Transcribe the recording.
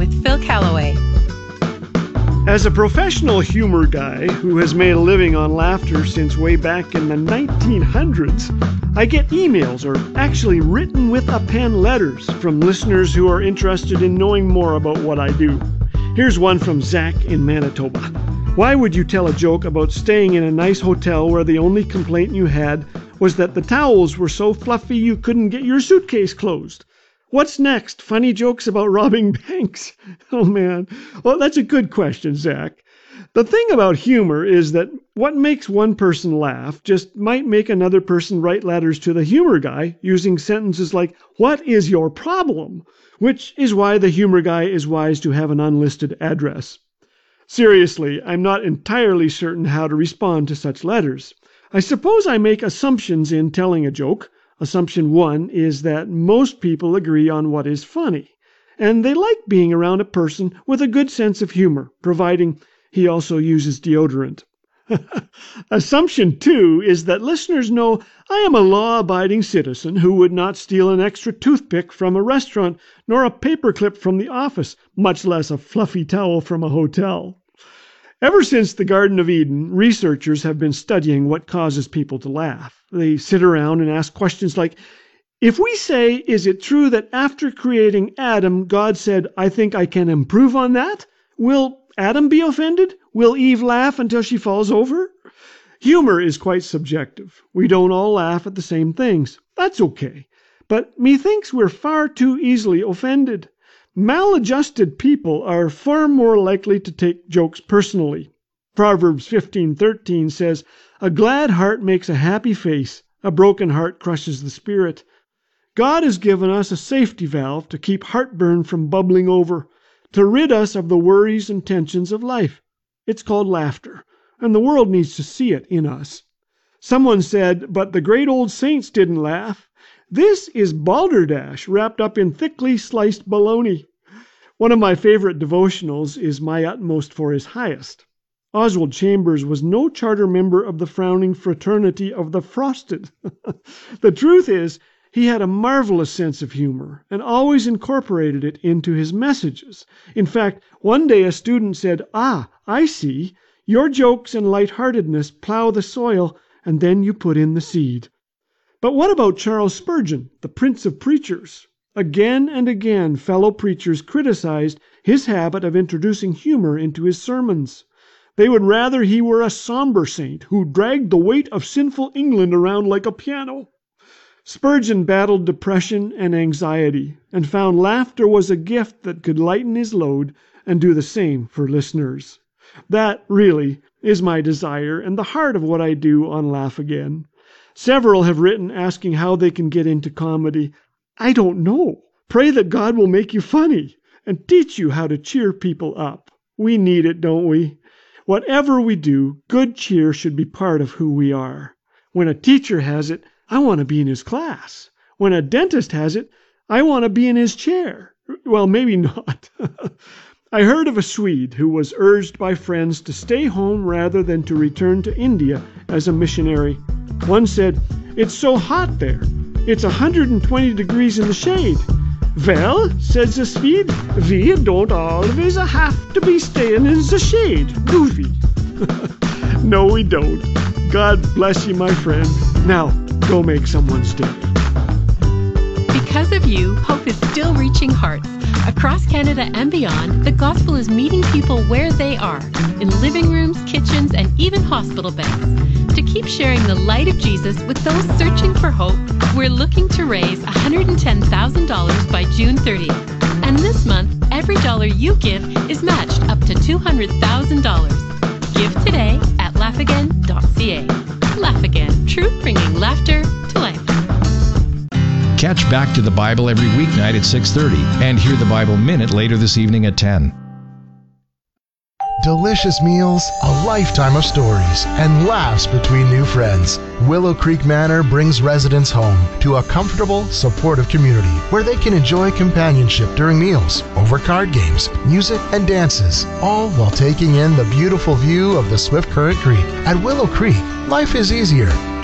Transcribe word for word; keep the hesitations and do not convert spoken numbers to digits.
with Phil Callaway. As a professional humor guy who has made a living on laughter since way back in the nineteen hundreds, I get emails, or actually written with a pen letters, from listeners who are interested in knowing more about what I do. Here's one from Zach in Manitoba. Why would you tell a joke about staying in a nice hotel where the only complaint you had was that the towels were so fluffy you couldn't get your suitcase closed? What's next? Funny jokes about robbing banks? Oh, man. Well, that's a good question, Zach. The thing about humor is that what makes one person laugh just might make another person write letters to the humor guy using sentences like, "What is your problem?" Which is why the humor guy is wise to have an unlisted address. Seriously, I'm not entirely certain how to respond to such letters. I suppose I make assumptions in telling a joke. Assumption one is that most people agree on what is funny, and they like being around a person with a good sense of humor, providing he also uses deodorant. Assumption two is that listeners know I am a law-abiding citizen who would not steal an extra toothpick from a restaurant, nor a paperclip from the office, much less a fluffy towel from a hotel. Ever since the Garden of Eden, researchers have been studying what causes people to laugh. They sit around and ask questions like, if we say, is it true that after creating Adam, God said, I think I can improve on that? Will Adam be offended? Will Eve laugh until she falls over? Humor is quite subjective. We don't all laugh at the same things. That's okay. But methinks we're far too easily offended. Maladjusted people are far more likely to take jokes personally. Proverbs fifteen thirteen says, a glad heart makes a happy face, a broken heart crushes the spirit. God has given us a safety valve to keep heartburn from bubbling over, to rid us of the worries and tensions of life. It's called laughter, and the world needs to see it in us. Someone said, but the great old saints didn't laugh. This is balderdash wrapped up in thickly sliced bologna. One of my favorite devotionals is My Utmost for His Highest. Oswald Chambers was no charter member of the frowning fraternity of the frosted. The truth is, he had a marvelous sense of humor and always incorporated it into his messages. In fact, one day a student said, ah, I see. Your jokes and lightheartedness plow the soil, and then you put in the seed. But what about Charles Spurgeon, the Prince of Preachers? Again and again, fellow preachers criticized his habit of introducing humor into his sermons. They would rather he were a somber saint who dragged the weight of sinful England around like a piano. Spurgeon battled depression and anxiety and found laughter was a gift that could lighten his load and do the same for listeners. That, really, is my desire and the heart of what I do on Laugh Again. Several have written asking how they can get into comedy. I don't know. Pray that God will make you funny and teach you how to cheer people up. We need it, don't we? Whatever we do, good cheer should be part of who we are. When a teacher has it, I want to be in his class. When a dentist has it, I want to be in his chair. Well, maybe not. I heard of a Swede who was urged by friends to stay home rather than to return to India as a missionary. One said, it's so hot there. It's one hundred twenty degrees in the shade. Well, said the Swede, we don't always have to be staying in the shade, do we? No, we don't. God bless you, my friend. Now, go make someone's day. Because of you, hope is still reaching hearts. Across Canada and beyond, the gospel is meeting people where they are, in living rooms, kitchens, and even hospital beds. To keep sharing the light of Jesus with those searching for hope, we're looking to raise one hundred ten thousand dollars by June thirtieth. And this month, every dollar you give is matched up to two hundred thousand dollars. Give today at laugh again dot c a. Laugh Again, truth bringing laughter to life. Catch Back to the Bible every weeknight at six thirty and hear the Bible Minute later this evening at ten. Delicious meals, a lifetime of stories, and laughs between new friends. Willow Creek Manor brings residents home to a comfortable, supportive community where they can enjoy companionship during meals, over card games, music, and dances, all while taking in the beautiful view of the Swift Current Creek. At Willow Creek, life is easier